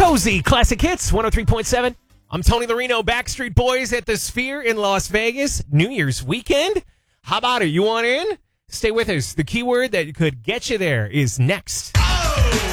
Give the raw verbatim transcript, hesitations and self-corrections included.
Josie Classic Hits, one oh three point seven. I'm Tony Larino, Backstreet Boys at the Sphere in Las Vegas, New Year's weekend. How about it? You want in? Stay with us. The keyword that could get you there is next.